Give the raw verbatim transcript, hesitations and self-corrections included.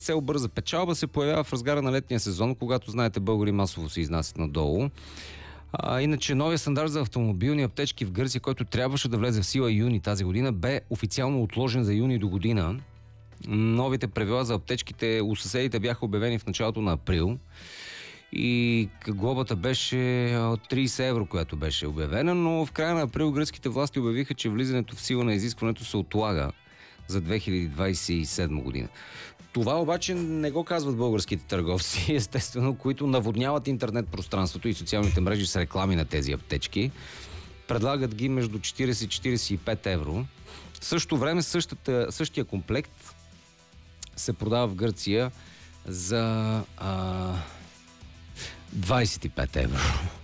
цел бърза печалба се появява в разгара на летния сезон, когато, знаете, българи масово се изнасят надолу. А, иначе новия стандарт за автомобилни аптечки в Гърция, който трябваше да влезе в сила юни тази година, бе официално отложен за юни до година. Новите правила за аптечките у съседите бяха обявени в началото на април и глобата беше трийсет евро, която беше обявена, но в края на април гръцките власти обявиха, че влизането в сила на изискването се отлага за две хиляди двадесет и седма година. Това обаче не го казват българските търговци, естествено, които наводняват интернет пространството и социалните мрежи с реклами на тези аптечки. Предлагат ги между четирийсет и четирийсет и пет евро. В същото време същата, същия комплект се продава в Гърция за а, двадесет и пет евро.